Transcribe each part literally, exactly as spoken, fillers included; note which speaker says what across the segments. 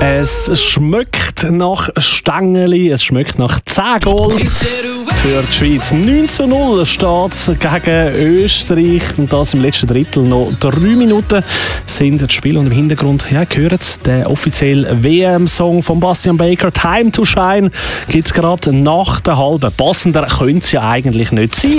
Speaker 1: Es schmeckt nach Stängeli, es schmeckt nach zehn Goal für die Schweiz. neun zu null steht es gegen Österreich und das im letzten Drittel. Noch drei Minuten sind das Spiel und im Hintergrund, ja, gehört der offizielle W M-Song von Bastian Baker, «Time to Shine», gibt es gerade nach der halben. Passender könnte es ja eigentlich nicht sein.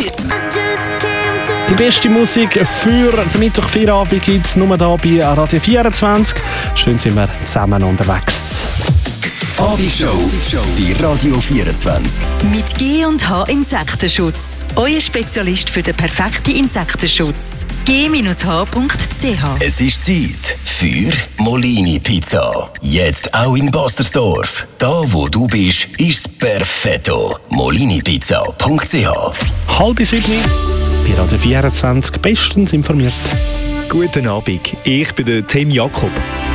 Speaker 1: Die beste Musik für den Mittwoch-Feierabend gibt es nur hier bei Radio vierundzwanzig. Schön sind wir zusammen unterwegs.
Speaker 2: Abendshow bei Radio vierundzwanzig.
Speaker 3: Mit G und H Insektenschutz. Euer Spezialist für den perfekten Insektenschutz. G H Punkt C H.
Speaker 2: Es ist Zeit für Molini Pizza. Jetzt auch in Bastersdorf. Da, wo du bist, ist perfetto. molini pizza punkt c h.
Speaker 1: Halb sieben bei Radio vierundzwanzig bestens informiert.
Speaker 4: Guten Abend, ich bin der Tim Jakob.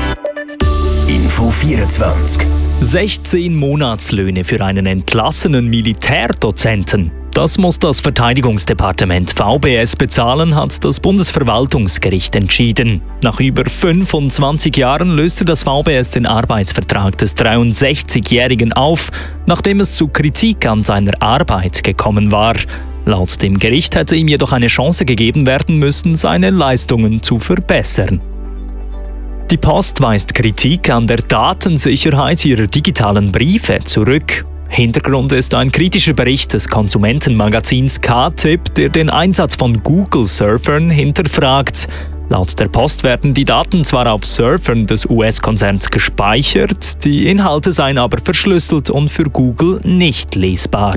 Speaker 2: Info vierundzwanzig.
Speaker 4: sechzehn Monatslöhne für einen entlassenen Militärdozenten. Das muss das Verteidigungsdepartement V B S bezahlen, hat das Bundesverwaltungsgericht entschieden. Nach über fünfundzwanzig Jahren löste das V B S den Arbeitsvertrag des dreiundsechzigjährigen auf, nachdem es zu Kritik an seiner Arbeit gekommen war. Laut dem Gericht hätte ihm jedoch eine Chance gegeben werden müssen, seine Leistungen zu verbessern. Die Post weist Kritik an der Datensicherheit ihrer digitalen Briefe zurück. Hintergrund ist ein kritischer Bericht des Konsumentenmagazins K-Tipp, der den Einsatz von Google-Surfern hinterfragt. Laut der Post werden die Daten zwar auf Surfern des U S-Konzerns gespeichert, die Inhalte seien aber verschlüsselt und für Google nicht lesbar.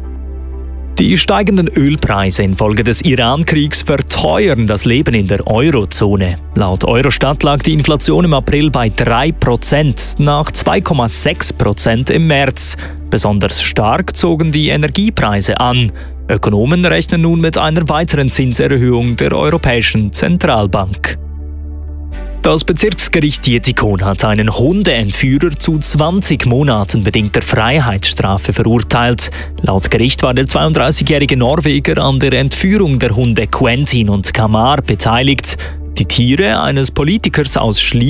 Speaker 4: Die steigenden Ölpreise infolge des Iran-Kriegs verteuern das Leben in der Eurozone. Laut Eurostat lag die Inflation im April bei drei Prozent, nach zwei Komma sechs Prozent im März. Besonders stark zogen die Energiepreise an. Ökonomen rechnen nun mit einer weiteren Zinserhöhung der Europäischen Zentralbank. Das Bezirksgericht Dietikon hat einen Hundeentführer zu zwanzig Monaten bedingter Freiheitsstrafe verurteilt. Laut Gericht war der zweiunddreißigjährige Norweger an der Entführung der Hunde Quentin und Kamar beteiligt. Die Tiere eines Politikers aus Schlie